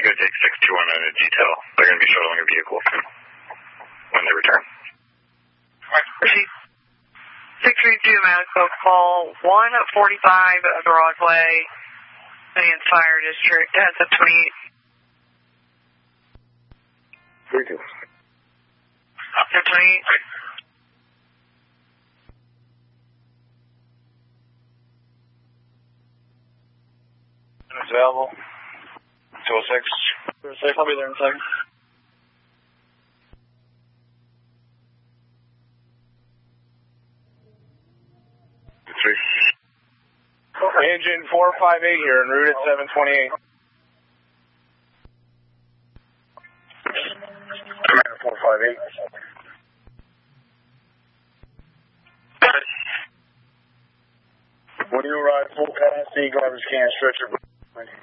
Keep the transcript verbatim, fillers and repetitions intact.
you go take six two one in a detail. They're going to be shuttling a vehicle when they return. six three two medical call one forty-five Broadway, Indian Fire District. That's a twenty-eight. three two. twenty-eight. It's available. two oh six. two oh six, I'll be there in a second. Three. Engine four five eight here, en route at seven twenty-eight. Commander four five eight. When you arrive, full capacity, garbage can, stretcher.